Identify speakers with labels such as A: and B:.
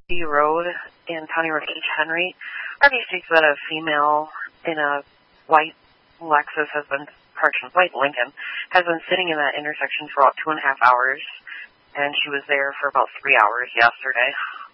A: B Road in County Road H. Henry. RV states that a female in a white Lexus has been parked in white Lincoln, has been sitting in that intersection for about 2.5 hours, and she was there for about 3 hours yesterday.